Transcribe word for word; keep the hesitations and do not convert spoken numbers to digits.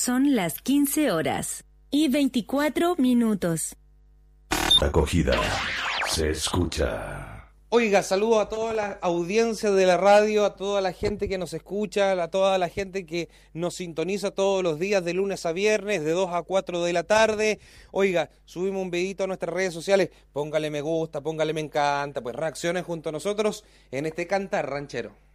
Son las quince horas y veinticuatro minutos. Acogida se escucha. Oiga, saludo a toda la audiencia de la radio, a toda la gente que nos escucha, a toda la gente que nos sintoniza todos los días de lunes a viernes, de dos a cuatro de la tarde. Oiga, subimos un videito a nuestras redes sociales, póngale me gusta, póngale me encanta, pues reacciones junto a nosotros en este Cantar Ranchero.